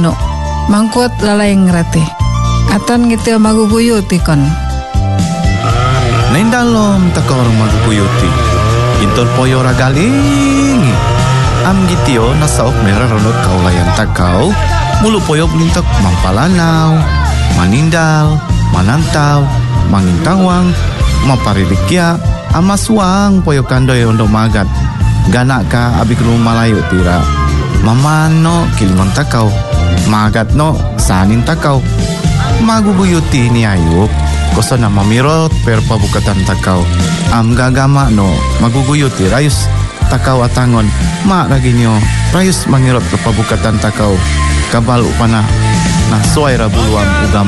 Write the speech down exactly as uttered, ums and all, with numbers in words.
no. Mangkot lalay ngrate. Atan gitu maguguyuti kon. Nendalom takau orang maguguyuti. Intol poyo ragaling. Am gitio nasaok merah ronot kau layan takau. Mulu poyo belintok mampalanau, manindal, manantau, mangintawang, maparilikya, amaswang poyo kandoy ondo magat. Ganak ka abi ke rumah layo tira. Mamano kilingon takau. Magat no sanin takau. Maguguyuti ni ayuk. Koso na mamirot per pabukatan takau. Am gagama no maguguyuti rayus takau atangon. Ma lagi nyo rayus mangirot ke pabukatan takau. Kabal upana na suai rabuluan ugam.